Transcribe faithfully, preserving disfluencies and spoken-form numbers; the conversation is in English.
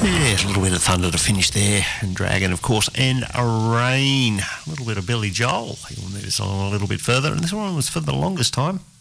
Yeah, a little bit of Thunder to finish there, and Dragon, of course, and Rain. A little bit of Billy Joel. He'll move us on a little bit further, and this one was for the longest time.